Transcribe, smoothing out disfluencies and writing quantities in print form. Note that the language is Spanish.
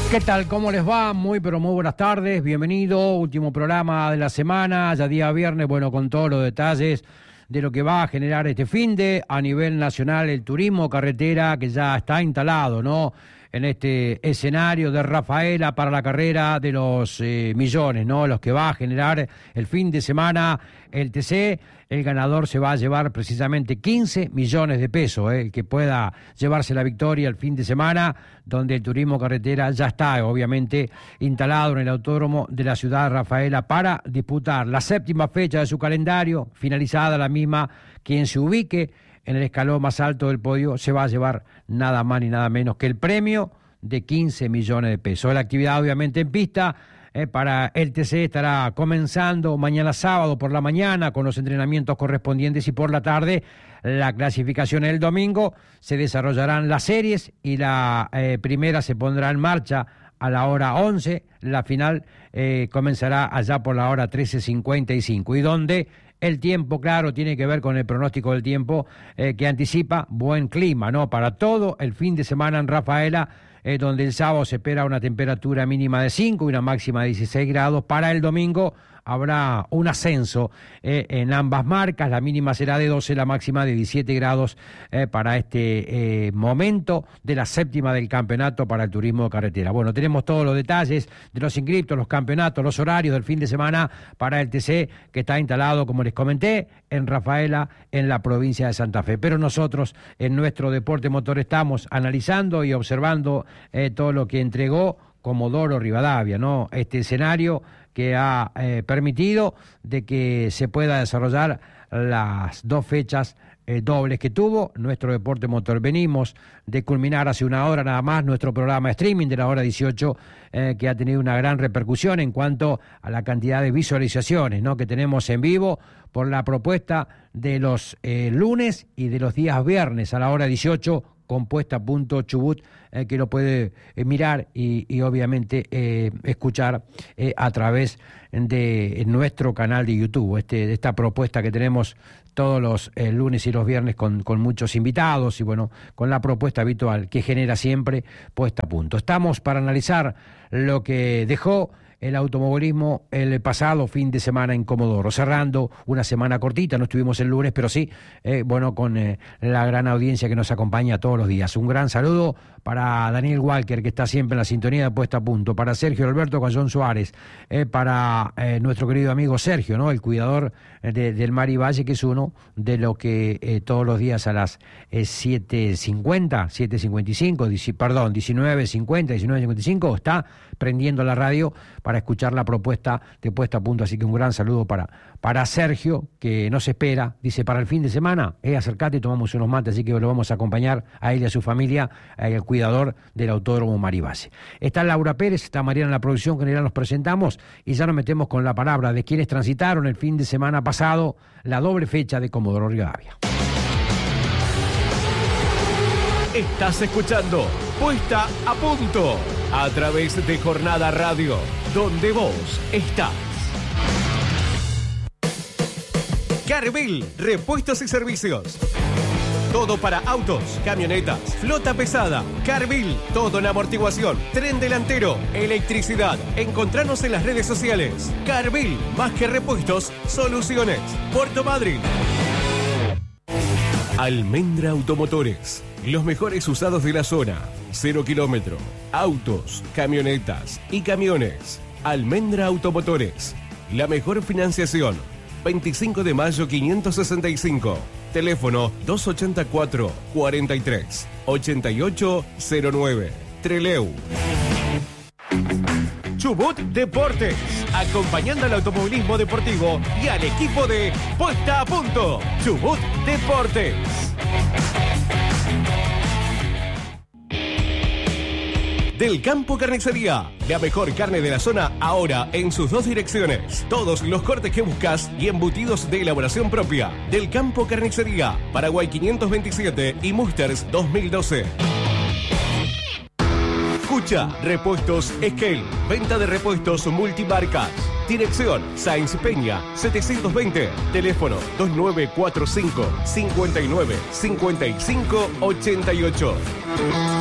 ¿Qué tal? ¿Cómo les va? Muy, pero muy buenas tardes. Bienvenido. Último programa de la semana, ya día viernes, bueno, con todos los detalles de lo que va a generar este finde a nivel nacional el turismo carretera que ya está instalado, ¿no? En este escenario de Rafaela para la carrera de los millones, ¿no? Los que va a generar el fin de semana el TC. El ganador se va a llevar precisamente 15 millones de pesos, el que pueda llevarse la victoria el fin de semana, donde el turismo carretera ya está, obviamente, instalado en el autódromo de la ciudad de Rafaela para disputar la 7ª fecha de su calendario, finalizada la misma. Quien se ubique en el escalón más alto del podio se va a llevar nada más ni nada menos que el premio de 15 millones de pesos. La actividad obviamente en pista para el TC estará comenzando mañana sábado por la mañana con los entrenamientos correspondientes y por la tarde la clasificación. El domingo se desarrollarán las series y la primera se pondrá en marcha a la hora 11, la final comenzará allá por la hora 13:55 y donde el tiempo, claro, tiene que ver con el pronóstico del tiempo que anticipa buen clima, ¿no? Para todo el fin de semana en Rafaela, donde el sábado se espera una temperatura mínima de 5 y una máxima de 16 grados. Para el domingo habrá un ascenso en ambas marcas, la mínima será de 12, la máxima de 17 grados para este momento de la 7ª del campeonato para el turismo de carretera. Bueno, tenemos todos los detalles de los inscriptos, los campeonatos, los horarios del fin de semana para el TC, que está instalado, como les comenté, en Rafaela, en la provincia de Santa Fe. Pero nosotros, en nuestro Deporte Motor, estamos analizando y observando todo lo que entregó Comodoro Rivadavia, ¿no? Este escenario que ha permitido de que se pueda desarrollar las 2 fechas dobles que tuvo nuestro Deporte Motor. Venimos de culminar hace una hora nada más nuestro programa streaming de la hora 18, que ha tenido una gran repercusión en cuanto a la cantidad de visualizaciones, ¿no?, que tenemos en vivo por la propuesta de los lunes y de los días viernes a la hora 18, compuesta.chubut, que lo puede mirar y obviamente escuchar a través de nuestro canal de YouTube. Esta propuesta que tenemos todos los lunes y los viernes con muchos invitados y bueno, con la propuesta habitual que genera siempre puesta a punto. Estamos para analizar lo que dejó el automovilismo el pasado fin de semana en Comodoro, cerrando una semana cortita. No estuvimos el lunes, pero sí, bueno, con la gran audiencia que nos acompaña todos los días. Un gran saludo para Daniel Walker, que está siempre en la sintonía de Puesta a Punto, para Sergio Alberto Cayón Suárez, para nuestro querido amigo Sergio, ¿no?, el cuidador del Mar y Valle, que es uno de los que todos los días a las 19:55 está prendiendo la radio para escuchar la propuesta de Puesta a Punto. Así que un gran saludo para Sergio, que nos espera, dice, para el fin de semana, acercate y tomamos unos mates, así que lo vamos a acompañar a él y a su familia, al cuidador del Autódromo Mar y Valle. Está Laura Pérez, está Mariana en la producción general, nos presentamos y ya nos metemos con la palabra de quienes transitaron el fin de semana pasado la doble fecha de Comodoro Rivadavia. Estás escuchando Puesta a Punto a través de Jornada Radio, donde vos estás. Carvel, repuestos y servicios. Todo para autos, camionetas, flota pesada. Carvel, todo en amortiguación, tren delantero, electricidad. Encontranos en las redes sociales. Carvel, más que repuestos, soluciones. Puerto Madryn. Almendra Automotores, los mejores usados de la zona. 0 kilómetro, autos, camionetas y camiones. Almendra Automotores, la mejor financiación. 25 de mayo 565. Teléfono 284 43 8809. Trelew. Chubut Deportes, acompañando al automovilismo deportivo y al equipo de Puesta a Punto. Chubut Deportes. Del Campo Carnicería, la mejor carne de la zona ahora en sus 2 direcciones. Todos los cortes que buscas y embutidos de elaboración propia. Del Campo Carnicería, Paraguay 527 y Musters 2012. Escucha, Repuestos Esquel, venta de repuestos multimarcas. Dirección Sáenz Peña 720, teléfono 2945 59 55 88.